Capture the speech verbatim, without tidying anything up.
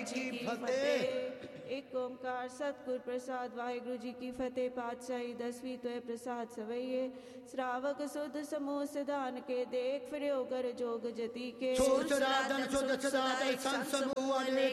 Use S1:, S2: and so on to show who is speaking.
S1: जी की फतेह।
S2: एक ओंकार सतगुर प्रसाद वाहिगुरु जी की फतेह। पातशाही दसवीं तो प्रसाद सवैये श्रावक सुध समूह सिधान के देख फिर गर जोग जती के
S1: सोच राधन सुध सदा संत समूह